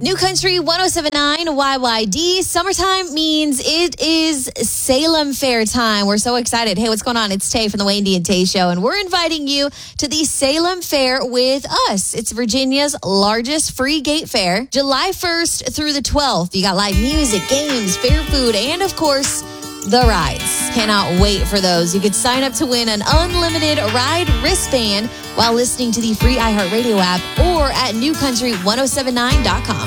New Country 1079 YYD. Summertime means it is Salem Fair time. We're so excited. Hey, what's going on? It's Tay from the Wayne D and Tay Show, and we're inviting you to the Salem Fair with us. It's Virginia's largest free gate fair, July 1st through the 12th. You got live music, games, fair food, and of course, the rides. Cannot wait for those. You could sign up to win an unlimited ride wristband while listening to the free iHeartRadio app or at newcountry1079.com.